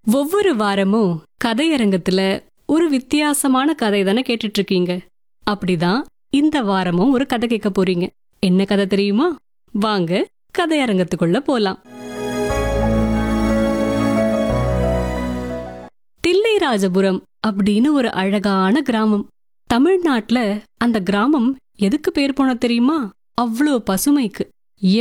ஒவ்வொரு வாரமும் கதையரங்கத்துல ஒரு வித்தியாசமான கதை தானே கேட்டுட்டு இருக்கீங்க. அப்படிதான் இந்த வாரமும் ஒரு கதை கேட்க போறீங்க. என்ன கதை தெரியுமா? வாங்க கதையரங்கத்துக்குள்ள போலாம். தில்லைராஜபுரம் அப்படின்னு ஒரு அழகான கிராமம். தமிழ்நாட்டுல அந்த கிராமம் எதுக்கு பேர் போன தெரியுமா? அவ்வளோ பசுமைக்கு.